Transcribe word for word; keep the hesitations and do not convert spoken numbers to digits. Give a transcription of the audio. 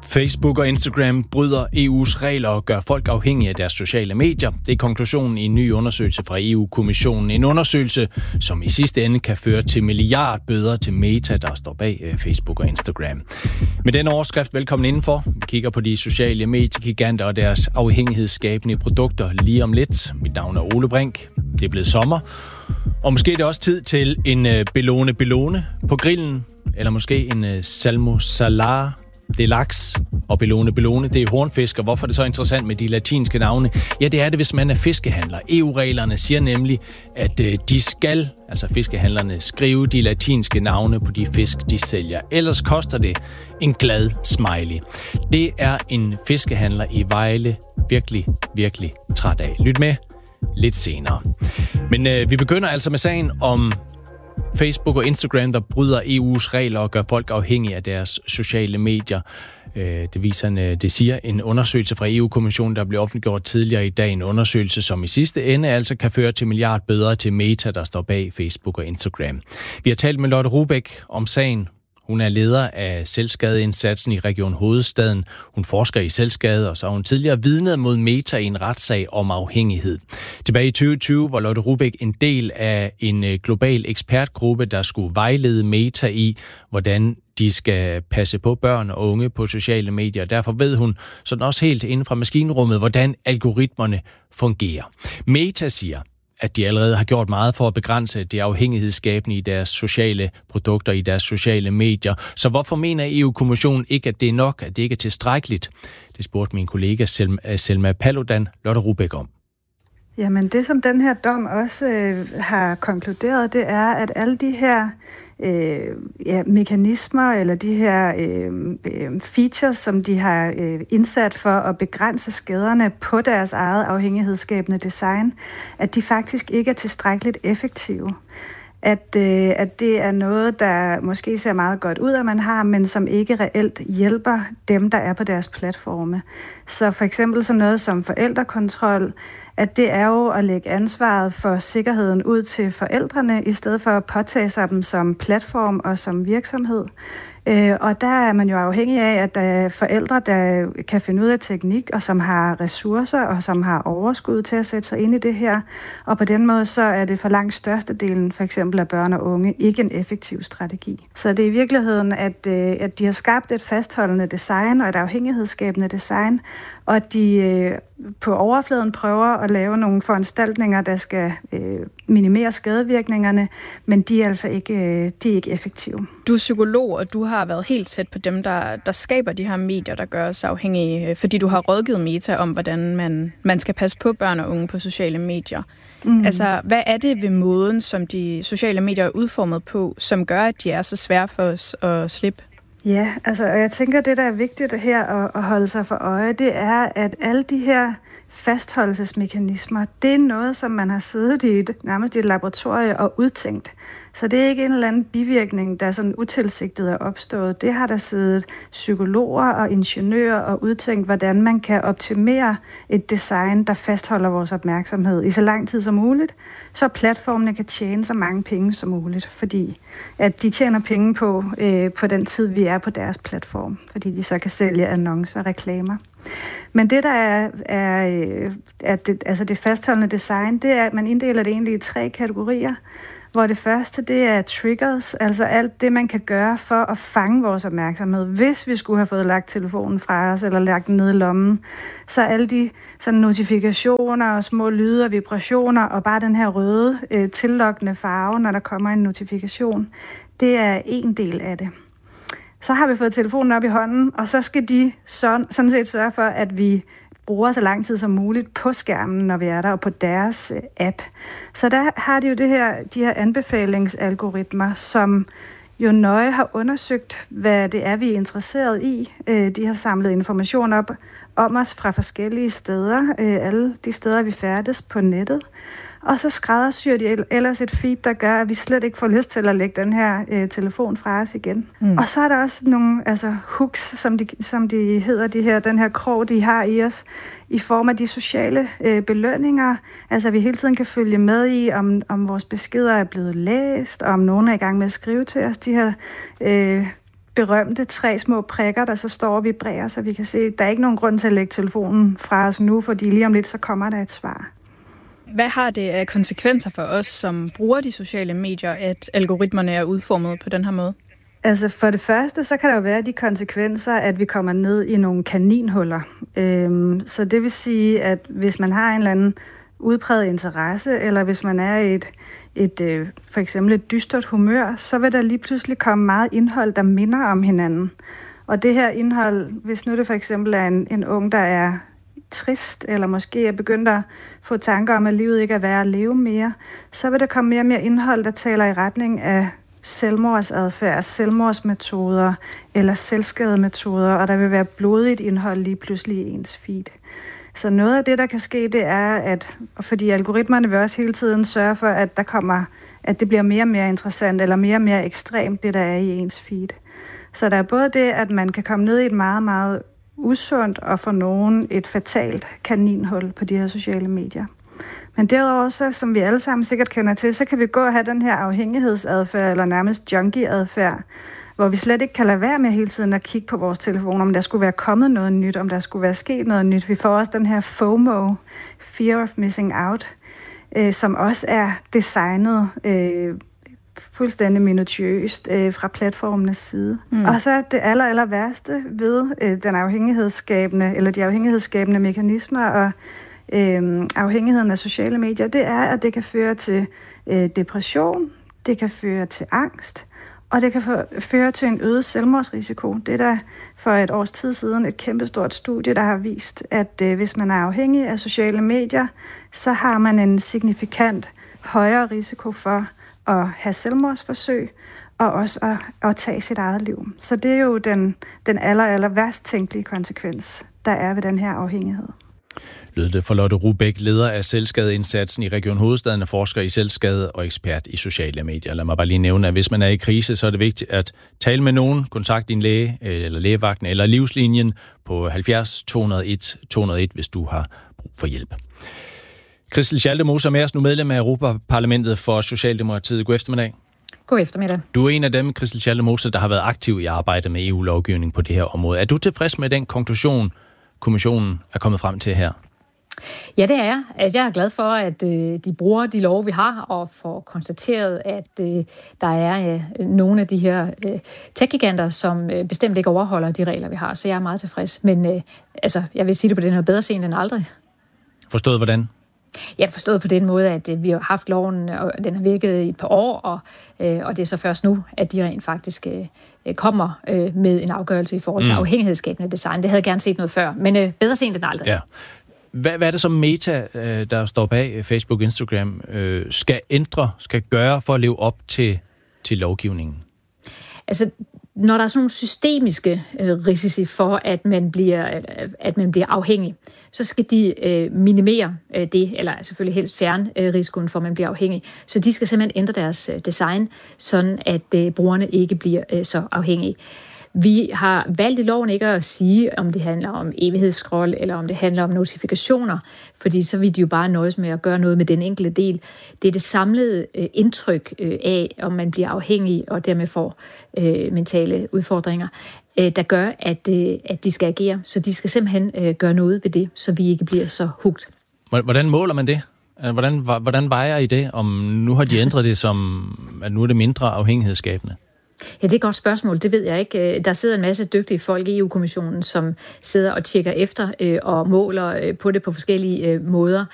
Facebook og Instagram bryder E U's regler og gør folk afhængige af deres sociale medier. Det er konklusionen i en ny undersøgelse fra E U-kommissionen. En undersøgelse, som i sidste ende kan føre til milliardbøder til Meta, der står bag Facebook og Instagram. Med denne overskrift, velkommen indenfor. Vi kigger på de sociale mediegiganter og deres afhængighedsskabende produkter lige om lidt. Mit navn er Ole Brink. Det er blevet sommer. Og måske er det også tid til en Bellone Bellone på grillen. Eller måske en Salmo Salar. Det er laks, og Bellone Bellone, det er hornfisk, og hvorfor er det så interessant med de latinske navne? Ja, det er det, hvis man er fiskehandler. E U-reglerne siger nemlig, at de skal, altså fiskehandlerne, skrive de latinske navne på de fisk, de sælger. Ellers koster det en glad smiley. Det er en fiskehandler i Vejle virkelig, virkelig træt af. Lyt med lidt senere. Men øh, vi begynder altså med sagen om Facebook og Instagram, der bryder E U's regler og gør folk afhængige af deres sociale medier. Det, viser en, det siger en undersøgelse fra E U-kommissionen, der blev offentliggjort tidligere i dag. En undersøgelse, som i sidste ende altså kan føre til milliardbøder til Meta, der står bag Facebook og Instagram. Vi har talt med Lotte Rubæk om sagen. Hun er leder af selvskadeindsatsen i Region Hovedstaden. Hun forsker i selvskade, og så har hun tidligere vidnet mod Meta i en retssag om afhængighed. Tilbage i tyve tyve var Lotte Rubæk en del af en global ekspertgruppe, der skulle vejlede Meta i, hvordan de skal passe på børn og unge på sociale medier. Derfor ved hun sådan også helt inden fra maskinrummet, hvordan algoritmerne fungerer. Meta siger, at de allerede har gjort meget for at begrænse det afhængighedsskabende i deres sociale produkter, i deres sociale medier. Så hvorfor mener E U-kommissionen ikke, at det er nok, at det ikke er tilstrækkeligt? Det spurgte min kollega Selma, Selma Paludan, Lotte Rubæk om. Jamen det, som den her dom også øh, har konkluderet, det er, at alle de her øh, ja, mekanismer eller de her øh, øh, features, som de har øh, indsat for at begrænse skaderne på deres eget afhængighedsskabende design, at de faktisk ikke er tilstrækkeligt effektive. At, øh, at det er noget, der måske ser meget godt ud, at man har, men som ikke reelt hjælper dem, der er på deres platforme. Så for eksempel sådan noget som forældrekontrol, at det er jo at lægge ansvaret for sikkerheden ud til forældrene, i stedet for at påtage sig dem som platform og som virksomhed. Øh, og der er man jo afhængig af, at der er forældre, der kan finde ud af teknik, og som har ressourcer, og som har overskud til at sætte sig ind i det her. Og på den måde, så er det for langt størstedelen, for eksempel af børn og unge, ikke en effektiv strategi. Så det er i virkeligheden, at, øh, at de har skabt et fastholdende design og et afhængighedsskabende design, og at de øh, på overfladen prøver at lave nogle foranstaltninger, der skal øh, minimere skadevirkningerne, men de er altså ikke, øh, de er ikke effektive. Du er psykolog, og du har været helt tæt på dem, der, der skaber de her medier, der gør os afhængige, fordi du har rådgivet Meta om, hvordan man, man skal passe på børn og unge på sociale medier. Mm. Altså, hvad er det ved måden, som de sociale medier er udformet på, som gør, at de er så svære for os at slippe? Ja, altså, og jeg tænker, at det, der er vigtigt her at, at holde sig for øje, det er, at alle de her fastholdelsesmekanismer, det er noget, som man har siddet i et, nærmest i et laboratorie og udtænkt. Så det er ikke en eller anden bivirkning, der er sådan utilsigtet er opstået. Det har der siddet psykologer og ingeniører og udtænkt, hvordan man kan optimere et design, der fastholder vores opmærksomhed i så lang tid som muligt, så platformene kan tjene så mange penge som muligt, fordi at de tjener penge på, øh, på den tid, vi er på deres platform, fordi de så kan sælge annoncer og reklamer. Men det, der er, er, er det, altså det fastholdende design, det er, at man inddeler det egentlig i tre kategorier, hvor det første, det er triggers, altså alt det, man kan gøre for at fange vores opmærksomhed. Hvis vi skulle have fået lagt telefonen fra os, eller lagt den ned i lommen, så alle de sådan notifikationer og små lyde og vibrationer, og bare den her røde, øh, tillokkende farve, når der kommer en notifikation, det er en del af det. Så har vi fået telefonen op i hånden, og så skal de sådan, sådan set sørge for, at vi bruger så lang tid som muligt på skærmen, når vi er der, og på deres app. Så der har de jo det her, de her anbefalingsalgoritmer, som jo nøje har undersøgt, hvad det er, vi er interesseret i. De har samlet information op om os fra forskellige steder, alle de steder, vi færdes på nettet. Og så skræddersyr de ellers et feed, der gør, at vi slet ikke får lyst til at lægge den her øh, telefon fra os igen. Mm. Og så er der også nogle altså, hooks, som de, som de hedder, de her, den her krog, de har i os, i form af de sociale øh, belønninger. Altså, vi hele tiden kan følge med i, om, om vores beskeder er blevet læst, og om nogen er i gang med at skrive til os. De her øh, berømte tre små prikker, der så står og vibrerer, så vi kan se, at der er ikke nogen grund til at lægge telefonen fra os nu, fordi lige om lidt, så kommer der et svar. Hvad har det af konsekvenser for os, som bruger de sociale medier, at algoritmerne er udformet på den her måde? Altså for det første, så kan der jo være de konsekvenser, at vi kommer ned i nogle kaninhuller. Øhm, så det vil sige, at hvis man har en eller anden udpræget interesse, eller hvis man er i et, et øh, for eksempel et dystert humør, så vil der lige pludselig komme meget indhold, der minder om hinanden. Og det her indhold, hvis nu det for eksempel er en, en ung, der er trist, eller måske er begyndt at få tanker om, at livet ikke er værd at leve mere, så vil der komme mere og mere indhold, der taler i retning af selvmordsadfærd, selvmordsmetoder eller selvskademetoder, og der vil være blodigt indhold lige pludselig i ens feed. Så noget af det, der kan ske, det er, at fordi algoritmerne vil også hele tiden sørge for, at der kommer, at det bliver mere og mere interessant, eller mere og mere ekstremt, det der er i ens feed. Så der er både det, at man kan komme ned i et meget, meget usundt, og for nogen et fatalt kaninhul på de her sociale medier. Men derudover, så, som vi alle sammen sikkert kender til, så kan vi gå og have den her afhængighedsadfærd, eller nærmest junkie-adfærd, hvor vi slet ikke kan lade være med hele tiden at kigge på vores telefon, om der skulle være kommet noget nyt, om der skulle være sket noget nyt. Vi får også den her FOMO, Fear of Missing Out, øh, som også er designet øh, fuldstændig minutiøst øh, fra platformenes side. Mm. Og så det aller, aller værste ved øh, den afhængighedsskabende, eller de afhængighedsskabende mekanismer og øh, afhængigheden af sociale medier, det er, at det kan føre til øh, depression, det kan føre til angst, og det kan føre til en øget selvmordsrisiko. Det er der for et års tid siden et kæmpestort studie, der har vist, at øh, hvis man er afhængig af sociale medier, så har man en signifikant højere risiko for at have selvmordsforsøg, og også at, at tage sit eget liv. Så det er jo den, den aller, aller værst tænkelige konsekvens, der er ved den her afhængighed. Lød det for Lotte Rubæk, leder af selvskadeindsatsen i Region Hovedstaden, og forsker i selvskade og ekspert i sociale medier. Lad mig bare lige nævne, at hvis man er i krise, så er det vigtigt at tale med nogen, kontakt din læge eller lægevagten eller livslinjen på halvfjerds to nul et to nul et, hvis du har brug for hjælp. Christel Schaldemose er med os nu, medlem af Europaparlamentet for Socialdemokratiet. God eftermiddag. God eftermiddag. Du er en af dem, Christel Schaldemose, der har været aktiv i arbejdet med E U-lovgivning på det her område. Er du tilfreds med den konklusion, kommissionen er kommet frem til her? Ja, det er jeg. Jeg er glad for, at øh, de bruger de love, vi har, og får konstateret, at øh, der er øh, nogle af de her øh, tech-giganter, som øh, bestemt ikke overholder de regler, vi har. Så jeg er meget tilfreds. Men øh, altså, jeg vil sige det på den her bedre sent end aldrig. Forstået hvordan? Jeg har forstået på den måde, at øh, vi har haft loven, og den har virket i et par år, og, øh, og det er så først nu, at de rent faktisk øh, kommer øh, med en afgørelse i forhold til mm. afhængighedsskabende design. Det havde jeg gerne set noget før, men øh, bedre sent end aldrig. Ja. Hvad, hvad er det som Meta, der står bag Facebook, Instagram, skal ændre, skal gøre for at leve op til, til lovgivningen? Altså, når der er sådan nogle systemiske øh, risici for, at man bliver, at man bliver afhængig, så skal de øh, minimere øh, det, eller selvfølgelig helst fjerne øh, risikoen for, at man bliver afhængig. Så de skal simpelthen ændre deres øh, design, sådan at øh, brugerne ikke bliver øh, så afhængige. Vi har valgt i loven ikke at sige, om det handler om evighedsskrold, eller om det handler om notifikationer, fordi så vil de jo bare nøjes med at gøre noget med den enkelte del. Det er det samlede øh, indtryk øh, af, om man bliver afhængig og dermed får øh, mentale udfordringer, øh, der gør, at, øh, at de skal agere. Så de skal simpelthen øh, gøre noget ved det, så vi ikke bliver så hugt. Hvordan måler man det? Hvordan, hvordan vejer I det, om nu har de ændret det som, at nu er det mindre afhængighedsskabende? Ja, det er et godt spørgsmål. Det ved jeg ikke. Der sidder en masse dygtige folk i E U-kommissionen, som sidder og tjekker efter øh, og måler øh, på det på forskellige øh, måder.